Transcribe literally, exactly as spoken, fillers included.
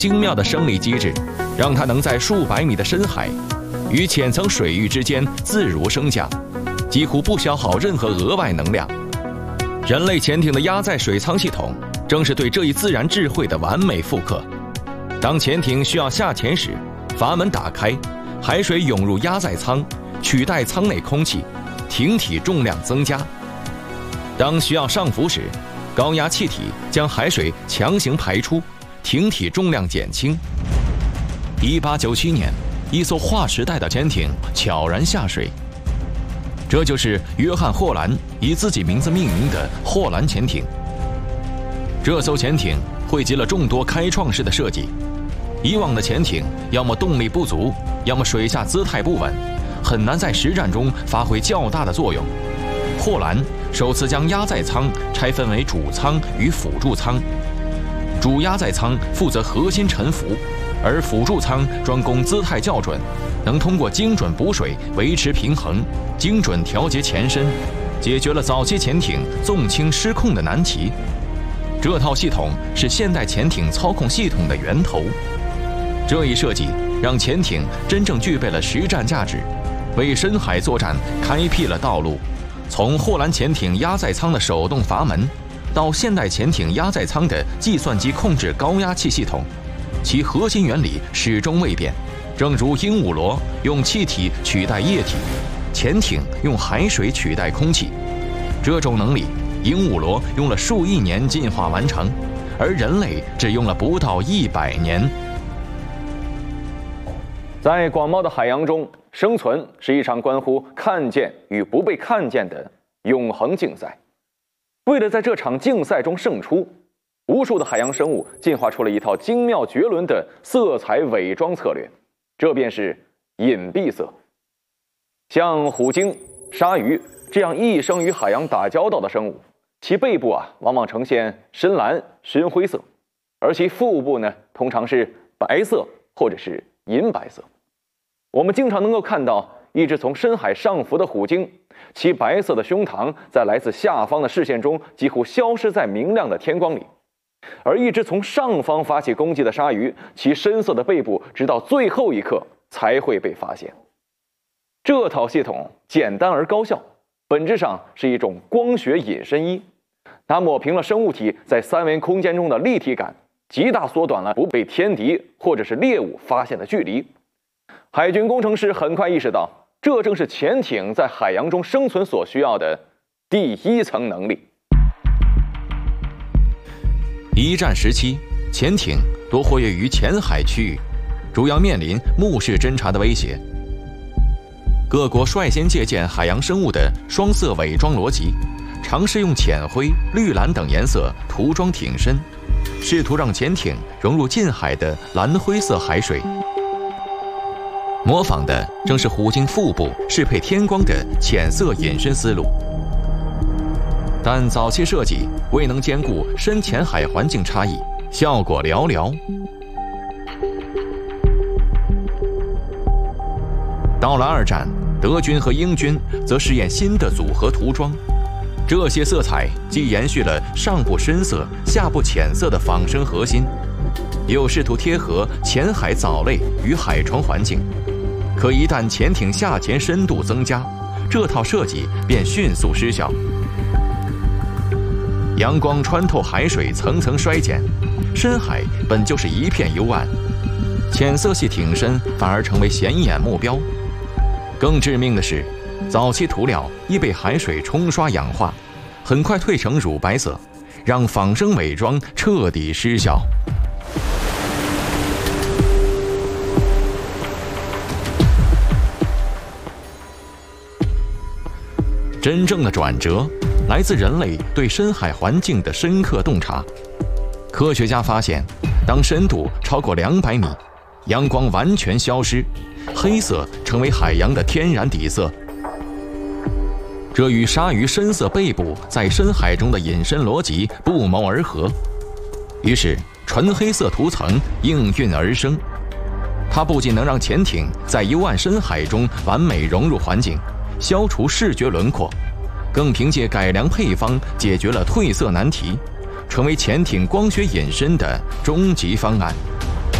精妙的生理机制，让它能在数百米的深海与浅层水域之间自如升降，几乎不消耗任何额外能量。人类潜艇的压载水舱系统正是对这一自然智慧的完美复刻。当潜艇需要下潜时，阀门打开，海水涌入压载舱，取代舱内空气，艇体重量增加。当需要上浮时，高压气体将海水强行排出，艇体重量减轻。一八九七年，一艘划时代的潜艇悄然下水，这就是约翰·霍兰以自己名字命名的霍兰潜艇。这艘潜艇汇集了众多开创式的设计。以往的潜艇要么动力不足，要么水下姿态不稳，很难在实战中发挥较大的作用。霍兰首次将压载舱拆分为主舱与辅助舱，主压载舱负责核心沉浮，而辅助舱专攻姿态校准，能通过精准补水维持平衡，精准调节前身，解决了早期潜艇纵倾失控的难题。这套系统是现代潜艇操控系统的源头。这一设计让潜艇真正具备了实战价值，为深海作战开辟了道路。从霍兰潜艇压载舱的手动阀门，到现代潜艇压载舱的计算机控制高压气系统，其核心原理始终未变。正如鹦鹉螺用气体取代液体，潜艇用海水取代空气。这种能力，鹦鹉螺用了数亿年进化完成，而人类只用了不到一百年。在广袤的海洋中，生存是一场关乎看见与不被看见的永恒竞赛。为了在这场竞赛中胜出，无数的海洋生物进化出了一套精妙绝伦的色彩伪装策略，这便是隐蔽色。像虎鲸、鲨鱼这样一生与海洋打交道的生物，其背部啊往往呈现深蓝、深灰色，而其腹部呢通常是白色或者是银白色。我们经常能够看到一只从深海上浮的虎鲸，其白色的胸膛在来自下方的视线中几乎消失在明亮的天光里，而一只从上方发起攻击的鲨鱼，其深色的背部直到最后一刻才会被发现。这套系统简单而高效，本质上是一种光学隐身衣，它抹平了生物体在三维空间中的立体感，极大缩短了不被天敌或者是猎物发现的距离。海军工程师很快意识到，这正是潜艇在海洋中生存所需要的第一层能力。一战时期，潜艇多活跃于浅海区域，主要面临目视侦察的威胁。各国率先借鉴海洋生物的双色伪装逻辑，尝试用浅灰、绿蓝等颜色涂装艇身，试图让潜艇融入近海的蓝灰色海水。模仿的正是虎鲸腹部适配天光的浅色隐身思路，但早期设计未能兼顾深浅海环境差异，效果寥寥。到了二战，德军和英军则试验新的组合涂装，这些色彩既延续了上部深色、下部浅色的仿生核心，又试图贴合浅海藻类与海床环境。可一旦潜艇下潜深度增加，这套设计便迅速失效。阳光穿透海水层层衰减，深海本就是一片幽暗，浅色系艇身反而成为显眼目标。更致命的是，早期涂料易被海水冲刷氧化，很快褪成乳白色，让仿生伪装彻底失效。真正的转折来自人类对深海环境的深刻洞察。科学家发现，当深度超过两百米，阳光完全消失，黑色成为海洋的天然底色。这与鲨鱼深色背部在深海中的隐身逻辑不谋而合。于是，纯黑色涂层应运而生。它不仅能让潜艇在幽暗深海中完美融入环境，消除视觉轮廓，更凭借改良配方解决了褪色难题，成为潜艇光学隐身的终极方案。